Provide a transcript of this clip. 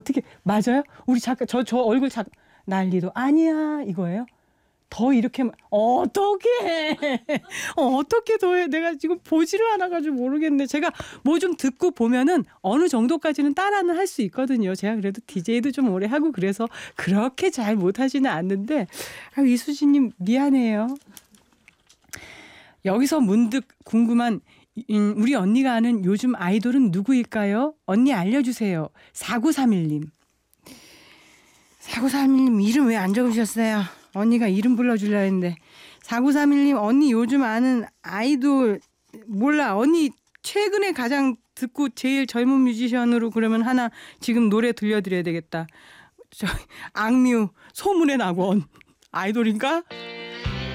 어떻게 맞아요? 우리 작가 저 얼굴 난리도 아니야 이거예요? 더 이렇게 어떻게 어떻게 더해? 내가 지금 보지를 않아가지고 모르겠네. 제가 뭐 좀 듣고 보면은 어느 정도까지는 따라는 할 수 있거든요. 제가 그래도 DJ도 좀 오래 하고 그래서 그렇게 잘 못하지는 않는데 이수진님 미안해요. 여기서 문득 궁금한 우리 언니가 아는 요즘 아이돌은 누구일까요? 언니 알려주세요. 4931님. 4931님 이름 왜 안 적으셨어요? 언니가 이름 불러주려 했는데. 4931님 언니 요즘 아는 아이돌 몰라. 언니 최근에 가장 듣고 제일 젊은 뮤지션으로 그러면 하나 지금 노래 들려드려야 되겠다. 악뮤 소문의 낙원. 아이돌인가?